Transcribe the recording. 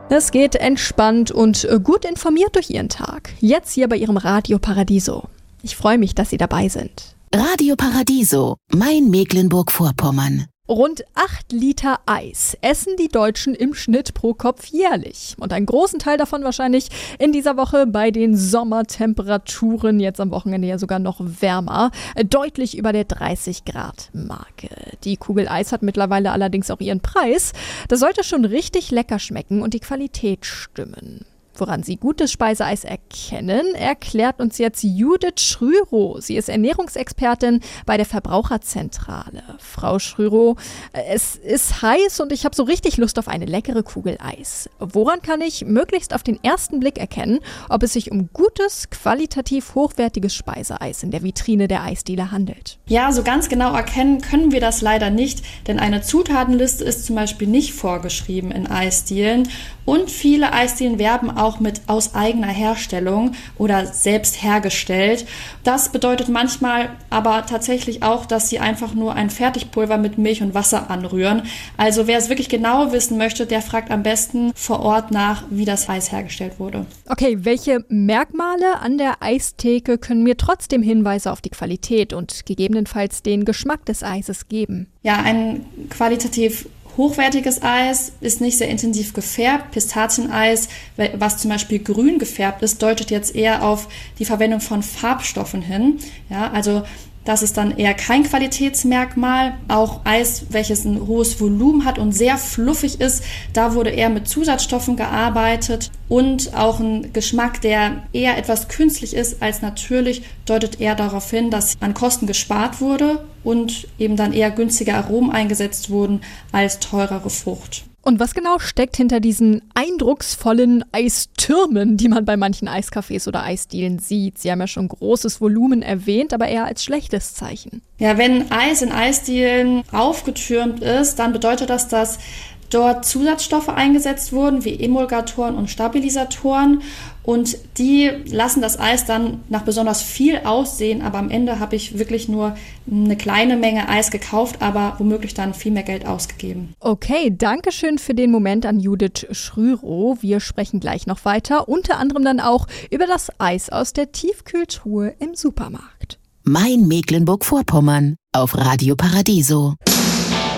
Es geht entspannt und gut informiert durch Ihren Tag. Jetzt hier bei Ihrem Radio Paradiso. Ich freue mich, dass Sie dabei sind. Radio Paradiso, mein Mecklenburg-Vorpommern. Rund 8 Liter Eis essen die Deutschen im Schnitt pro Kopf jährlich. Und einen großen Teil davon wahrscheinlich in dieser Woche bei den Sommertemperaturen, jetzt am Wochenende ja sogar noch wärmer, deutlich über der 30-Grad-Marke. Die Kugel Eis hat mittlerweile allerdings auch ihren Preis. Das sollte schon richtig lecker schmecken und die Qualität stimmen. Woran Sie gutes Speiseeis erkennen, erklärt uns jetzt Judith Schrürow. Sie ist Ernährungsexpertin bei der Verbraucherzentrale. Frau Schrürow, es ist heiß und ich habe so richtig Lust auf eine leckere Kugel Eis. Woran kann ich möglichst auf den ersten Blick erkennen, ob es sich um gutes, qualitativ hochwertiges Speiseeis in der Vitrine der Eisdiele handelt? Ja, so ganz genau erkennen können wir das leider nicht, denn eine Zutatenliste ist zum Beispiel nicht vorgeschrieben in Eisdielen und viele Eisdielen werben auch mit aus eigener Herstellung oder selbst hergestellt. Das bedeutet manchmal aber tatsächlich auch, dass sie einfach nur ein Fertigpulver mit Milch und Wasser anrühren. Also wer es wirklich genau wissen möchte, der fragt am besten vor Ort nach, wie das Eis hergestellt wurde. Okay, welche Merkmale an der Eistheke können mir trotzdem Hinweise auf die Qualität und gegebenenfalls den Geschmack des Eises geben? Ja, ein qualitativ hochwertiges Eis ist nicht sehr intensiv gefärbt. Pistazieneis, was zum Beispiel grün gefärbt ist, deutet jetzt eher auf die Verwendung von Farbstoffen hin. Ja, also das ist dann eher kein Qualitätsmerkmal. Auch Eis, welches ein hohes Volumen hat und sehr fluffig ist, da wurde eher mit Zusatzstoffen gearbeitet. Und auch ein Geschmack, der eher etwas künstlich ist als natürlich, deutet eher darauf hin, dass an Kosten gespart wurde und eben dann eher günstige Aromen eingesetzt wurden als teurere Frucht. Und was genau steckt hinter diesen eindrucksvollen Eistürmen, die man bei manchen Eiscafés oder Eisdielen sieht? Sie haben ja schon großes Volumen erwähnt, aber eher als schlechtes Zeichen. Ja, wenn Eis in Eisdielen aufgetürmt ist, dann bedeutet das, dass dort Zusatzstoffe eingesetzt wurden, wie Emulgatoren und Stabilisatoren. Und die lassen das Eis dann nach besonders viel aussehen. Aber am Ende habe ich wirklich nur eine kleine Menge Eis gekauft, aber womöglich dann viel mehr Geld ausgegeben. Okay, danke schön für den Moment an Judith Schrürow. Wir sprechen gleich noch weiter, unter anderem dann auch über das Eis aus der Tiefkühltruhe im Supermarkt. Mein Mecklenburg-Vorpommern auf Radio Paradiso.